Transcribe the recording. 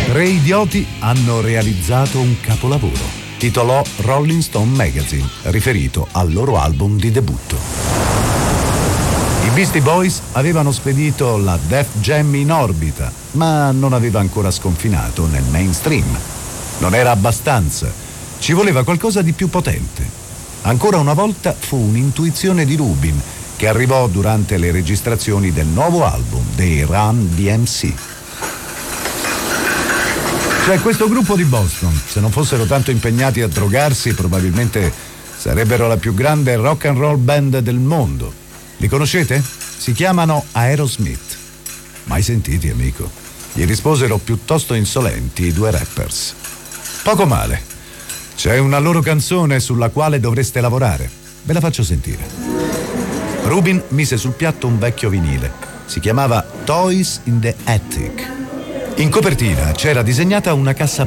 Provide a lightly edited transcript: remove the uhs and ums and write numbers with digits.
Tre idioti hanno realizzato un capolavoro, titolò Rolling Stone Magazine, riferito al loro album di debutto. I Beastie Boys avevano spedito la Def Jam in orbita, ma non aveva ancora sconfinato nel mainstream. Non era abbastanza, ci voleva qualcosa di più potente. Ancora una volta fu un'intuizione di Rubin, che arrivò durante le registrazioni del nuovo album dei Run DMC. Cioè, questo gruppo di Boston, se non fossero tanto impegnati a drogarsi, probabilmente sarebbero la più grande rock and roll band del mondo. Li conoscete? Si chiamano Aerosmith. Mai sentiti, amico? Gli risposero piuttosto insolenti i due rappers. Poco male. C'è una loro canzone sulla quale dovreste lavorare. Ve la faccio sentire. Rubin mise sul piatto un vecchio vinile. Si chiamava Toys in the Attic. In copertina c'era disegnata una cassa